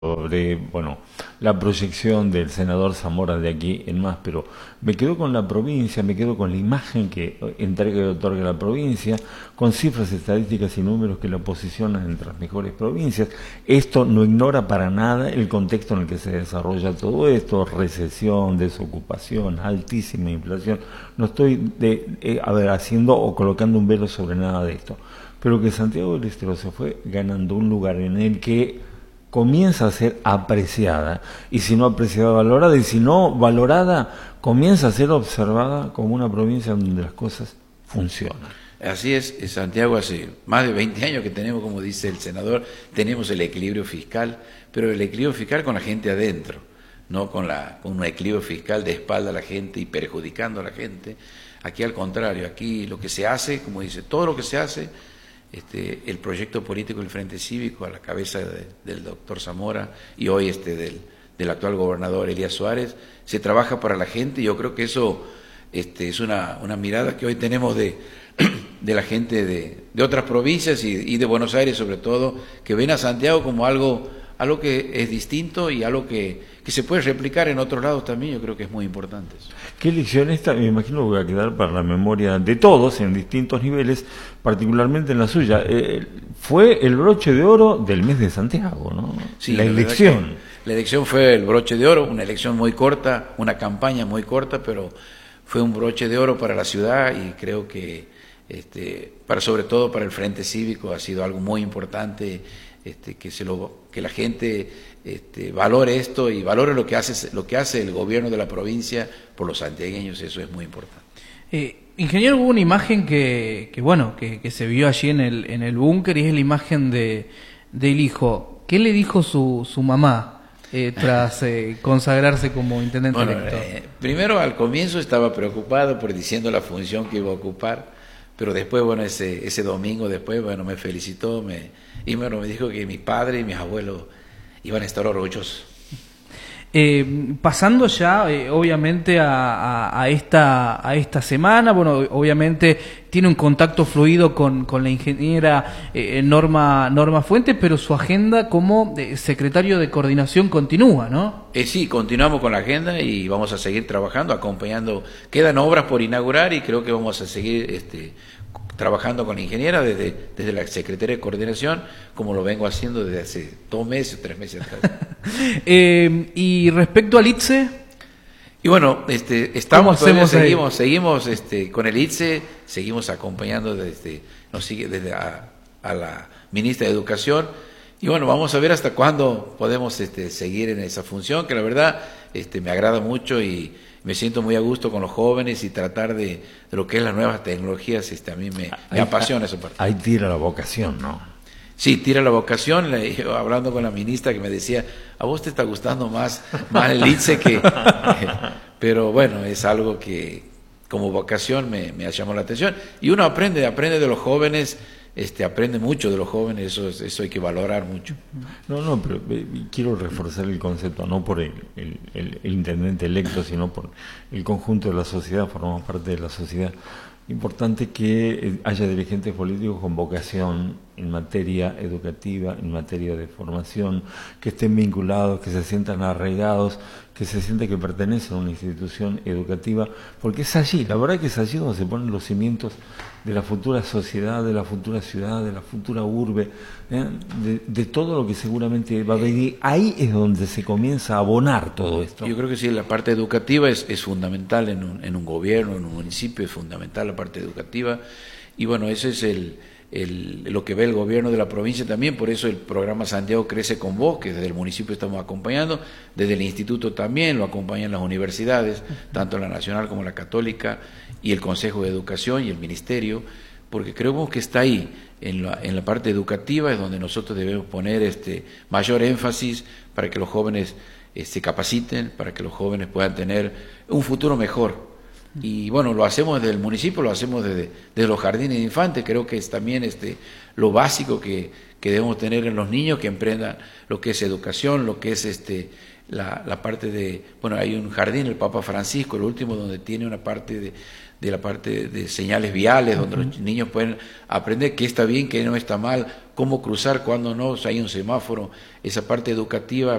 sobre, bueno, la proyección del senador Zamora de aquí en más, pero me quedo con la provincia, me quedo con la imagen que entrega y otorga la provincia, con cifras estadísticas y números que la posicionan entre las mejores provincias. Esto no ignora para nada el contexto en el que se desarrolla todo esto: recesión, desocupación, altísima inflación. No estoy haciendo o colocando un velo sobre nada de esto, pero que Santiago del Estero se fue ganando un lugar en el que comienza a ser apreciada, y si no apreciada, valorada, y si no valorada, comienza a ser observada como una provincia donde las cosas funcionan. Así es, Santiago, hace más de 20 años que tenemos, como dice el senador, tenemos el equilibrio fiscal, pero el equilibrio fiscal con la gente adentro, no con un equilibrio fiscal de espalda a la gente y perjudicando a la gente. Aquí al contrario, aquí lo que se hace, como dice, todo lo que se hace, el proyecto político del Frente Cívico a la cabeza del doctor Zamora y hoy del actual gobernador Elías Suárez, se trabaja para la gente, y yo creo que eso es una mirada que hoy tenemos de la gente de otras provincias y de Buenos Aires sobre todo, que ven a Santiago como algo que es distinto y algo que se puede replicar en otros lados también. Yo creo que es muy importante eso. ¿Qué lección esta? Me imagino que va a quedar para la memoria de todos en distintos niveles, particularmente en la suya. Fue el broche de oro del mes de Santiago, ¿no? Sí, la elección. La elección fue el broche de oro, una elección muy corta, una campaña muy corta, pero fue un broche de oro para la ciudad, y creo que sobre todo para el Frente Cívico ha sido algo muy importante, que la gente valore esto y valore lo que hace el gobierno de la provincia por los santiagueños. Eso es muy importante. Ingeniero, hubo una imagen que se vio allí en el búnker, y es la imagen del ehijo. ¿Qué le dijo su mamá tras consagrarse como intendente electo? Primero, al comienzo estaba preocupado diciendo la función que iba a ocupar, pero después, ese domingo después, me felicitó, me dijo que mi padre y mis abuelos iban a estar orgullosos. Pasando ya, obviamente, a esta semana, obviamente tiene un contacto fluido con la ingeniera Norma Fuentes, pero su agenda como secretario de coordinación continúa, ¿no? Sí, continuamos con la agenda y vamos a seguir trabajando, acompañando. Quedan obras por inaugurar y creo que vamos a seguir trabajando con la ingeniera desde la Secretaría de Coordinación, como lo vengo haciendo desde hace 2 meses, 3 meses atrás. Y respecto al ITSE... Y bueno, seguimos con el ITSE, seguimos acompañando a la ministra de Educación, y bueno, vamos a ver hasta cuándo podemos seguir en esa función, que la verdad me agrada mucho y me siento muy a gusto con los jóvenes, y tratar de lo que es las nuevas tecnologías, a mí me apasiona esa parte. Ahí tira la vocación, ¿no? Sí, tira la vocación. Yo, hablando con la ministra, que me decía, a vos te está gustando más el ITSE que... pero bueno, es algo que como vocación me llamó la atención. Y uno aprende de los jóvenes, aprende mucho de los jóvenes, eso hay que valorar mucho. No, pero quiero reforzar el concepto, no por el intendente electo, sino por el conjunto de la sociedad. Formamos parte de la sociedad. Importante que haya dirigentes políticos con vocación en materia educativa, en materia de formación, que estén vinculados, que se sientan arraigados, que se sienta que pertenecen a una institución educativa, porque es allí, la verdad que es allí donde se ponen los cimientos de la futura sociedad, de la futura ciudad, de la futura urbe, de todo lo que seguramente va a venir. Ahí es donde se comienza a abonar todo esto. Yo creo que sí, la parte educativa es fundamental en un gobierno, en un municipio, es fundamental la parte educativa, y bueno, ese es lo que ve el gobierno de la provincia también. Por eso el programa Santiago Crece con Vos, que desde el municipio estamos acompañando, desde el instituto también lo acompañan las universidades, tanto la nacional como la católica, y el Consejo de Educación y el Ministerio, porque creemos que está ahí, en la parte educativa, es donde nosotros debemos poner mayor énfasis para que los jóvenes se capaciten, para que los jóvenes puedan tener un futuro mejor. Y bueno, lo hacemos desde el municipio, lo hacemos desde los jardines de infantes. Creo que es también lo básico que debemos tener en los niños, que emprendan lo que es educación, lo que es la parte de, bueno, hay un jardín, el Papa Francisco, el último, donde tiene una parte de la parte de señales viales, donde los niños pueden aprender qué está bien, qué no está mal, cómo cruzar, cuándo no, hay un semáforo, esa parte educativa